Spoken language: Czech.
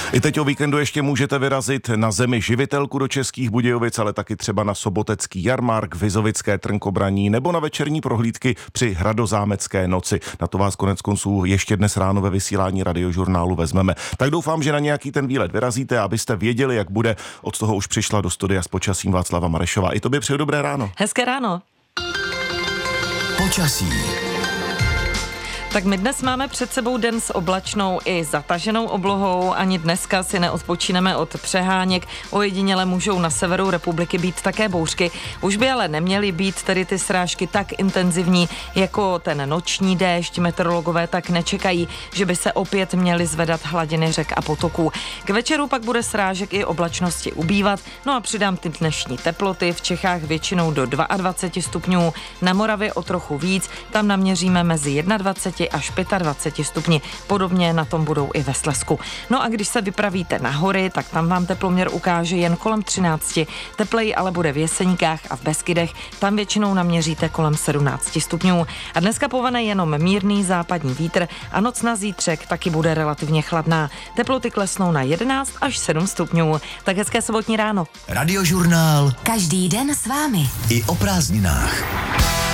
I teď o víkendu ještě můžete vyrazit na zemi živitelku do Českých Budějovic, ale taky třeba na sobotecký jarmark, Vizovické Trnkobraní nebo na večerní prohlídky při Hradozámecké noci. Na to vás koneckonců ještě dnes ráno ve vysílání Radiožurnálu vezmeme. Tak doufám, že na nějaký ten výlet vyrazíte, abyste věděli, jak bude. Od toho už přišla do studia s počasím Václava Marešová. I tobě přeju dobré ráno. Hezké ráno. Počasí. Tak my dnes máme před sebou den s oblačnou i zataženou oblohou. Ani dneska si neodpočíneme od přeháněk. Ojediněle můžou na severu republiky být také bouřky. Už by ale neměly být tedy ty srážky tak intenzivní jako ten noční déšť. Meteorologové tak nečekají, že by se opět měly zvedat hladiny řek a potoků. K večeru pak bude srážek i oblačnosti ubývat. No a přidám ty dnešní teploty. V Čechách většinou do 22 stupňů, na Moravě o trochu víc. Tam naměříme mezi 21 až 25 stupni. Podobně na tom budou i ve Slezsku. No a když se vypravíte na hory, tak tam vám teploměr ukáže jen kolem 13. Tepleji ale bude v Jeseníkách a v Beskydech. Tam většinou naměříte kolem 17 stupňů. A dneska povane jenom mírný západní vítr a noc na zítřek taky bude relativně chladná. Teploty klesnou na 11 až 7 stupňů. Tak hezké sobotní ráno. Radiožurnál. Každý den s vámi. I o prázdninách.